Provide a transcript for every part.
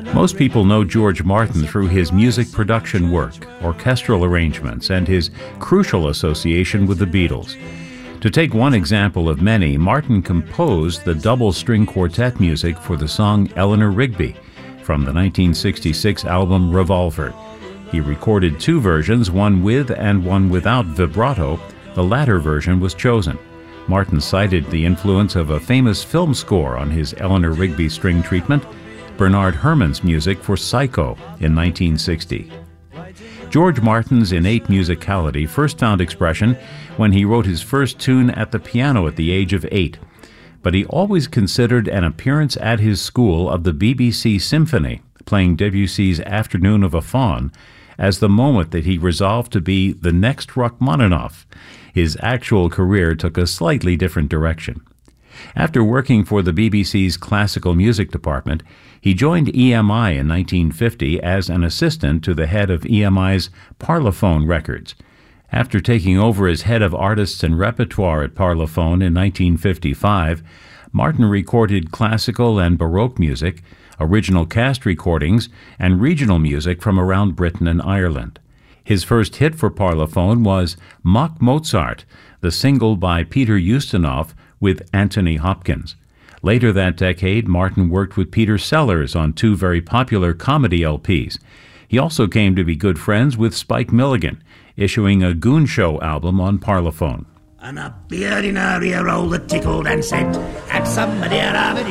Most people know George Martin through his music production work, orchestral arrangements, and his crucial association with the Beatles. To take one example of many, Martin composed the double-string quartet music for the song Eleanor Rigby from the 1966 album Revolver. He recorded two versions, one with and one without vibrato. The latter version was chosen. Martin cited the influence of a famous film score on his Eleanor Rigby string treatment, Bernard Herrmann's music for Psycho in 1960. George Martin's innate musicality first found expression when he wrote his first tune at the piano at the age of 8. But he always considered an appearance at his school of the BBC Symphony, playing Debussy's Afternoon of a Faun, as the moment that he resolved to be the next Rachmaninoff. His actual career took a slightly different direction. After working for the BBC's classical music department, he joined EMI in 1950 as an assistant to the head of EMI's Parlophone Records. After taking over as head of artists and repertoire at Parlophone in 1955, Martin recorded classical and Baroque music, original cast recordings, and regional music from around Britain and Ireland. His first hit for Parlophone was Mock Mozart, the single by Peter Ustinov with Anthony Hopkins. Later that decade, Martin worked with Peter Sellers on two very popular comedy LPs. He also came to be good friends with Spike Milligan, issuing a Goon Show album on Parlophone. And a beard in her ear rolled that tickled and said, "And somebody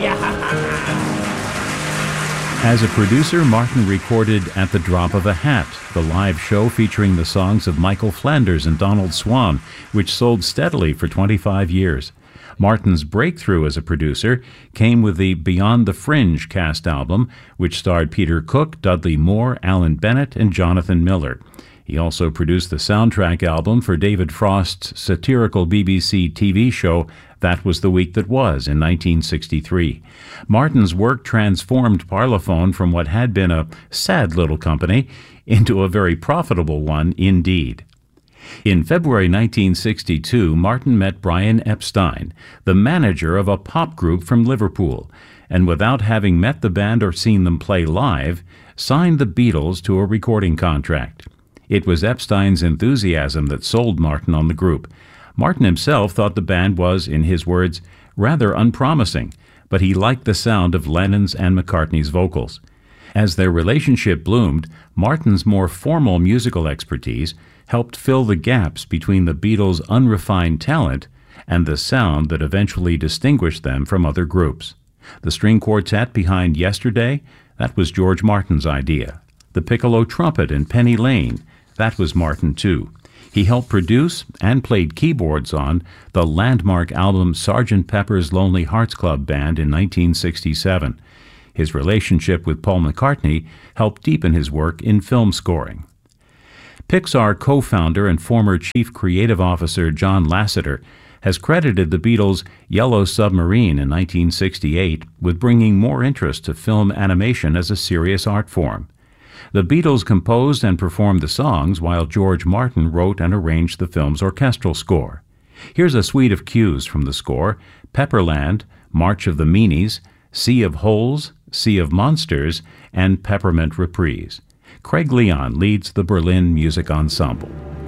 As a producer, Martin recorded At the Drop of a Hat, the live show featuring the songs of Michael Flanders and Donald Swann, which sold steadily for 25 years. Martin's breakthrough as a producer came with the Beyond the Fringe cast album, which starred Peter Cook, Dudley Moore, Alan Bennett, and Jonathan Miller. He also produced the soundtrack album for David Frost's satirical BBC TV show That Was the Week That Was in 1963. Martin's work transformed Parlophone from what had been a sad little company into a very profitable one indeed. In February 1962, Martin met Brian Epstein, the manager of a pop group from Liverpool, and without having met the band or seen them play live, signed the Beatles to a recording contract. It was Epstein's enthusiasm that sold Martin on the group. Martin himself thought the band was, in his words, rather unpromising, but he liked the sound of Lennon's and McCartney's vocals. As their relationship bloomed, Martin's more formal musical expertise helped fill the gaps between the Beatles' unrefined talent and the sound that eventually distinguished them from other groups. The string quartet behind Yesterday, that was George Martin's idea. The piccolo trumpet in Penny Lane, that was Martin too. He helped produce and played keyboards on the landmark album Sgt. Pepper's Lonely Hearts Club Band in 1967. His relationship with Paul McCartney helped deepen his work in film scoring. Pixar co-founder and former chief creative officer John Lasseter has credited the Beatles' Yellow Submarine in 1968 with bringing more interest to film animation as a serious art form. The Beatles composed and performed the songs while George Martin wrote and arranged the film's orchestral score. Here's a suite of cues from the score: Pepperland, March of the Meanies, Sea of Holes, Sea of Monsters, and Peppermint Reprise. Craig Leon leads the Berlin Music Ensemble.